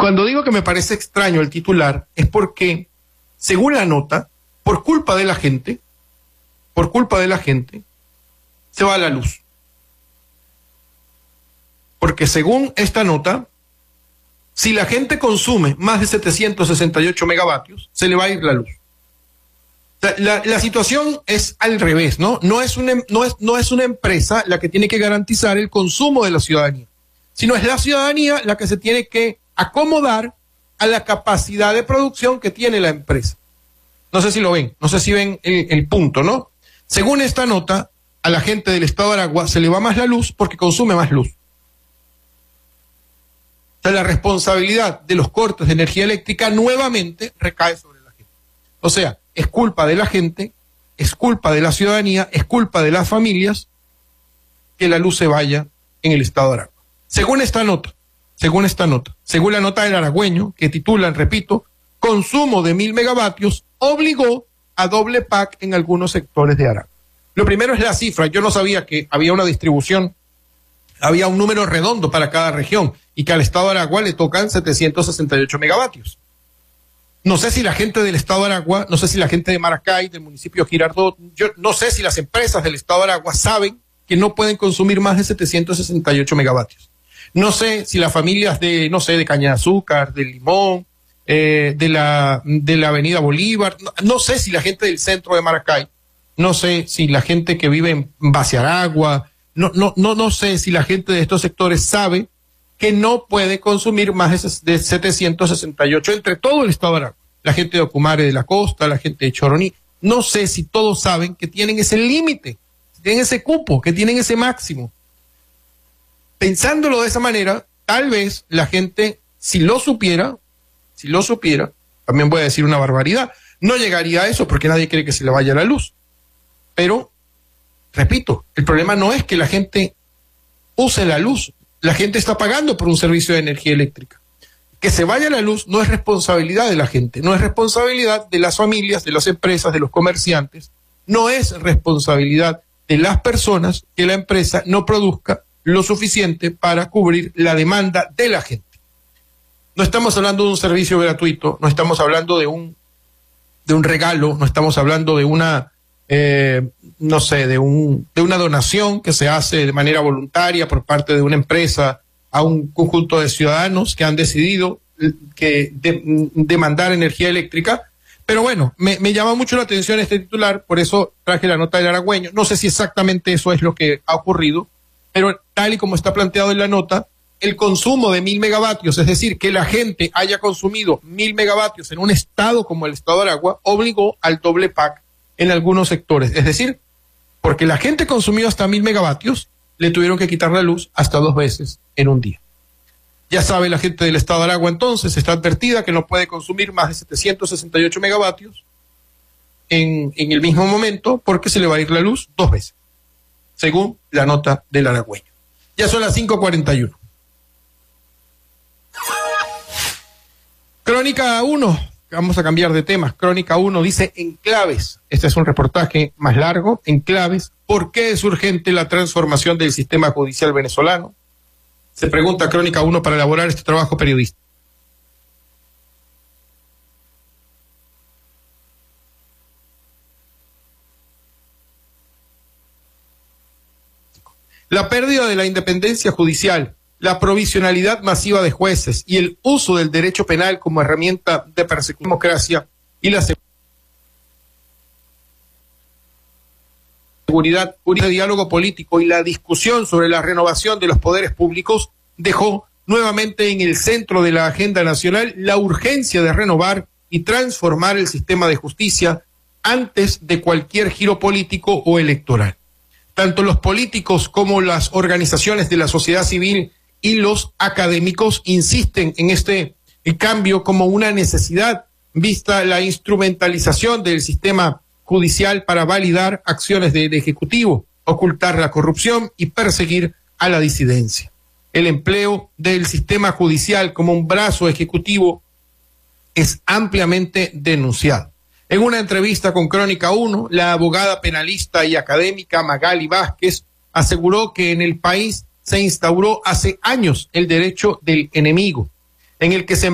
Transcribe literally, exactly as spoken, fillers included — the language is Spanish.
cuando digo que me parece extraño el titular, es porque, según la nota, por culpa de la gente, por culpa de la gente, se va la luz. Porque según esta nota, si la gente consume más de setecientos sesenta y ocho megavatios, se le va a ir la luz. O sea, la, la situación es al revés, ¿no? No es, una, no, es, no es una empresa la que tiene que garantizar el consumo de la ciudadanía, sino es la ciudadanía la que se tiene que acomodar a la capacidad de producción que tiene la empresa. No sé si lo ven, no sé si ven el, el punto, ¿no? Según esta nota, a la gente del estado de Aragua se le va más la luz porque consume más luz. O sea, la responsabilidad de los cortes de energía eléctrica nuevamente recae sobre la gente. O sea, es culpa de la gente, es culpa de la ciudadanía, es culpa de las familias que la luz se vaya en el estado de Aragua. Según esta nota, según esta nota, según la nota del Aragüeño, que titulan, repito, consumo de mil megavatios obligó a doble P A C en algunos sectores de Aragua. Lo primero es la cifra. Yo no sabía que había una distribución, había un número redondo para cada región y que al estado de Aragua le tocan setecientos sesenta y ocho megavatios. No sé si la gente del estado de Aragua, no sé si la gente de Maracay, del municipio de Girardot, yo no sé si las empresas del estado de Aragua saben que no pueden consumir más de setecientos sesenta y ocho megavatios. No sé si las familias de, no sé, de Caña de Azúcar, de Limón, eh, de la, de la Avenida Bolívar, no, no sé si la gente del centro de Maracay, no sé si la gente que vive en Base Aragua, no, no, no, no sé si la gente de estos sectores sabe que no puede consumir más de setecientos sesenta y ocho entre todo el estado de Aragua. La gente de Ocumare de la Costa, la gente de Choroní, no sé si todos saben que tienen ese límite, que tienen ese cupo, que tienen ese máximo. Pensándolo de esa manera, tal vez la gente, si lo supiera, si lo supiera, también voy a decir una barbaridad, no llegaría a eso porque nadie quiere que se le vaya la luz. Pero, repito, el problema no es que la gente use la luz, la gente está pagando por un servicio de energía eléctrica. Que se vaya la luz no es responsabilidad de la gente, no es responsabilidad de las familias, de las empresas, de los comerciantes, no es responsabilidad de las personas que la empresa no produzca lo suficiente para cubrir la demanda de la gente. No estamos hablando de un servicio gratuito, no estamos hablando de un, de un regalo, no estamos hablando de una, eh, no sé, de un, de una donación que se hace de manera voluntaria por parte de una empresa a un conjunto de ciudadanos que han decidido que de, demandar energía eléctrica. Pero bueno, me, me llama mucho la atención este titular, por eso traje la nota del Aragüeño. No sé si exactamente eso es lo que ha ocurrido, pero tal y como está planteado en la nota, el consumo de mil megavatios, es decir, que la gente haya consumido mil megavatios en un estado como el estado de Aragua, obligó al doble P A C en algunos sectores. Es decir, porque la gente consumió hasta mil megavatios, le tuvieron que quitar la luz hasta dos veces en un día. Ya sabe la gente del estado de Aragua entonces, está advertida que no puede consumir más de setecientos sesenta y ocho megavatios en, en el mismo momento porque se le va a ir la luz dos veces, según la nota del Aragüeño. Ya son las cinco cuarenta y uno. Crónica uno, vamos a cambiar de temas. Crónica uno dice en claves, este es un reportaje más largo, en claves, ¿por qué es urgente la transformación del sistema judicial venezolano? Se pregunta Crónica uno para elaborar este trabajo periodístico. La pérdida de la independencia judicial, la provisionalidad masiva de jueces y el uso del derecho penal como herramienta de persecución de la democracia y la seguridad, el diálogo político y la discusión sobre la renovación de los poderes públicos dejó nuevamente en el centro de la agenda nacional la urgencia de renovar y transformar el sistema de justicia antes de cualquier giro político o electoral. Tanto los políticos como las organizaciones de la sociedad civil y los académicos insisten en este cambio como una necesidad, vista la instrumentalización del sistema judicial para validar acciones del Ejecutivo, ocultar la corrupción y perseguir a la disidencia. El empleo del sistema judicial como un brazo ejecutivo es ampliamente denunciado. En una entrevista con Crónica uno, la abogada penalista y académica Magali Vázquez aseguró que en el país se instauró hace años el derecho del enemigo, en el que se